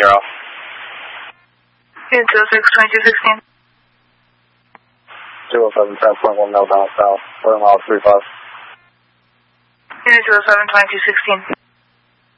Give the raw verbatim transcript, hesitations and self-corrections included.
zero. Unit zero six twenty-two sixteen. zero seven ten point one northbound south, four mile three five. Unit zero seven twenty-two sixteen.